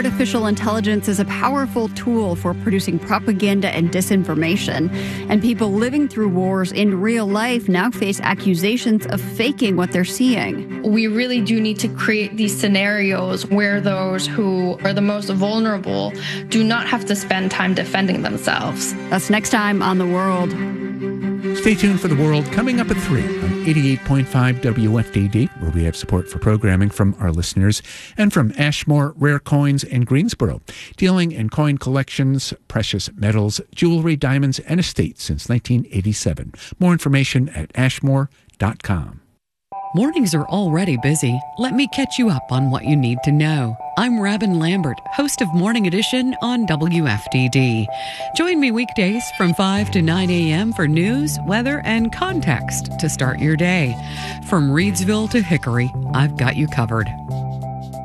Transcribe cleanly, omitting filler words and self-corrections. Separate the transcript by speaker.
Speaker 1: artificial intelligence is a powerful tool for producing propaganda and disinformation. And people living through wars in real life now face accusations of faking what they're seeing.
Speaker 2: We really do need to create these scenarios where those who are the most vulnerable do not have to spend time defending themselves.
Speaker 1: That's next time on The World.
Speaker 3: Stay tuned for The World coming up at 3 on 88.5 WFDD, where we have support for programming from our listeners and from Ashmore Rare Coins in Greensboro, dealing in coin collections, precious metals, jewelry, diamonds, and estates since 1987. More information at ashmore.com.
Speaker 4: Mornings are already busy. Let me catch you up on what you need to know. I'm Robin Lambert, host of Morning Edition on WFDD. Join me weekdays from 5 to 9 a.m. for news, weather, and context to start your day. From Reedsville to Hickory, I've got you covered.